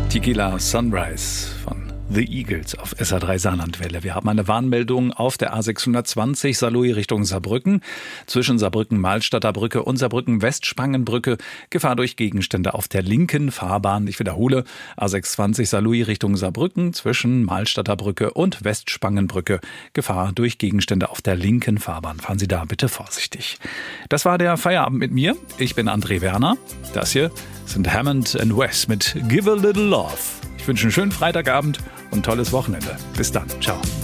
Tequila Sunrise von The Eagles auf SA3 Saarlandwelle. Wir haben eine Warnmeldung auf der A620 Saarlouis Richtung Saarbrücken. Zwischen Saarbrücken-Mahlstadter Brücke und Saarbrücken-Westspangenbrücke Gefahr durch Gegenstände auf der linken Fahrbahn. Ich wiederhole, A620 Saarlouis Richtung Saarbrücken. Zwischen Mahlstadter Brücke und Westspangenbrücke Gefahr durch Gegenstände auf der linken Fahrbahn. Fahren Sie da bitte vorsichtig. Das war der Feierabend mit mir. Ich bin André Werner. Das hier sind Hammond & West mit Give a Little Love. Ich wünsche einen schönen Freitagabend und ein tolles Wochenende. Bis dann. Ciao.